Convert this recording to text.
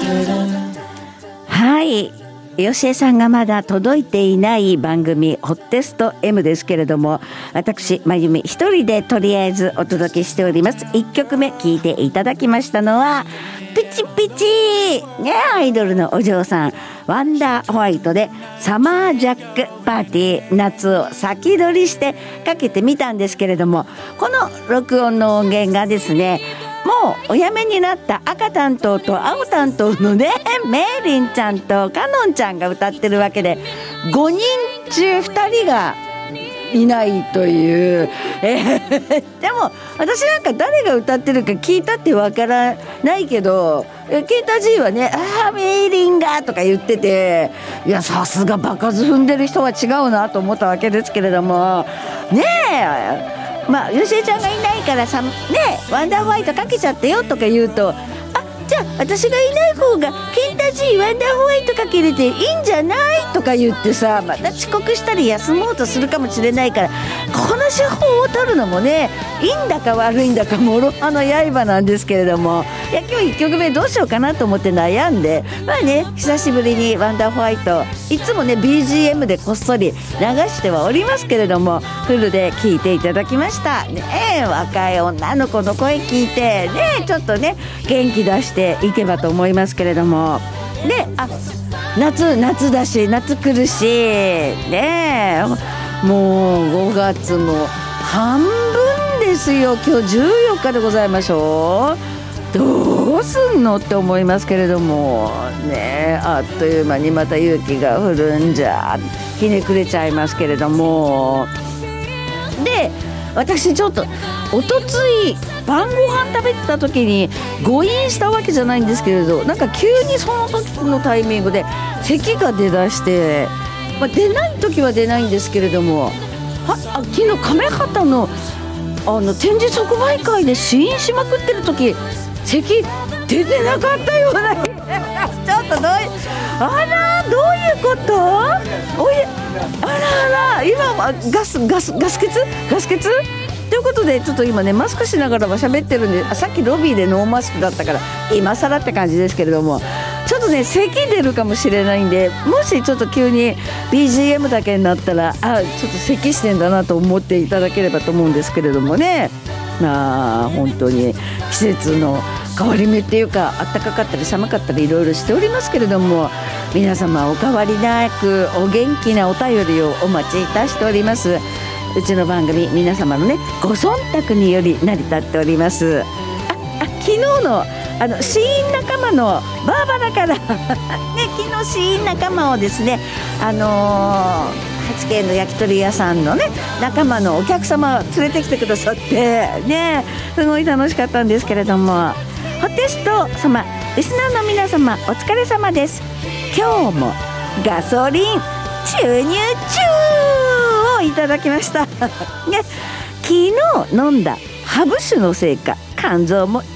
はい、吉江さんがまだ届いていない番組ホッテスト M ですけれども、私まゆみ一人でとりあえずお届けしております。1曲目聴いていただきましたのはピチピチね、アイドルのお嬢さんワンダーホワイトでサマージャックパーティー、夏を先取りしてかけてみたんですけれども、この録音の音源がですね、もうお辞めになった赤担当と青担当のね、メイリンちゃんとカノンちゃんが歌ってるわけで、5人中2人がいないという、でも私なんか誰が歌ってるか聞いたってわからないけど、ケイタ G はね、メイリンがとか言ってて、いやさすが場数踏んでる人は違うなと思ったわけですけれどもねえ、まあよしえちゃんがいないからさね、ワンダーホワイトかけちゃってよとか言うと、じゃあ私がいない方がケンタ G ワンダーホワイトかけれていいんじゃないとか言ってさ、また遅刻したり休もうとするかもしれないから、この手法を取るのもね、いいんだか悪いんだか諸刃の刃なんですけれども、いや今日1曲目どうしようかなと思って悩んで、まあね、久しぶりにワンダーホワイトいつもね BGM でこっそり流してはおりますけれども、フルで聴いていただきましたね。若い女の子の声聞いてね、ちょっとね元気出していけばと思いますけれども、で夏だし、夏来るしね、もう5月も半分ですよ。今日14日でございましょう。どうすんのって思いますけれどもね、あっという間にまた雪が降るんじゃ、ひねくれちゃいますけれども、で私ちょっとおとつい晩ご飯食べてた時に誤飲したわけじゃないんですけれど、なんか急にその時のタイミングで咳が出だして、出ない時は出ないんですけれども、昨日亀畑の展示即売会で試飲しまくってる時咳出てなかったようなちょっとどういうことあら今はガス欠ということで、ちょっと今ねマスクしながらは喋ってるんで、さっきロビーでノーマスクだったから今更って感じですけれども、ちょっとね咳出るかもしれないんで、もしちょっと急に BGM だけになったらちょっと咳してんだなと思っていただければと思うんですけれどもね。本当に季節の変わり目っていうか、暖かかったり寒かったりいろいろしておりますけれども、皆様お変わりなくお元気なお便りをお待ちいたしております。うちの番組皆様のねご忖度により成り立っております。昨日の試飲仲間のバーバラからね、昨日試飲仲間をですね、8軒の焼き鳥屋さんのね仲間のお客様連れてきてくださってね、すごい楽しかったんですけれども、ホテスト様、リスナーの皆様お疲れ様です。今日もガソリン注入中をいただきましたね。昨日飲んだハブ酒のせいか肝臓も